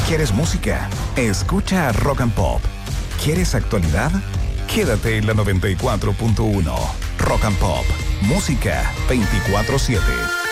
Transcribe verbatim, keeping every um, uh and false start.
¿Quieres música? Escucha Rock and Pop. ¿Quieres actualidad? Quédate en la noventa y cuatro punto uno. Rock and Pop. Música veinticuatro siete.